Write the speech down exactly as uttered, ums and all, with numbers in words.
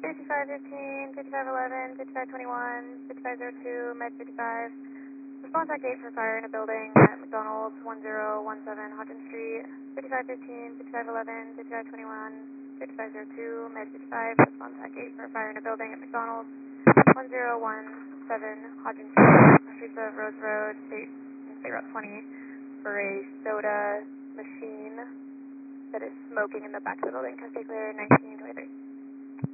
fifty-five fifteen, fifty-five eleven, fifty-five twenty-one, fifty-five oh two, Med fifty-five. Response at gate for fire in a building at McDonald's, one zero one seven Hodgson Street. fifty-five fifteen, fifty-five eleven, fifty-five twenty-one, fifty-five oh two, Med fifty-five. Response at gate for fire in a building at McDonald's, one zero one seven Hodgson Street. Streets of Rose Road, State, State Route twenty, for a soda machine that is smoking in the back of the building. Can I stay clear? nineteen twenty-three.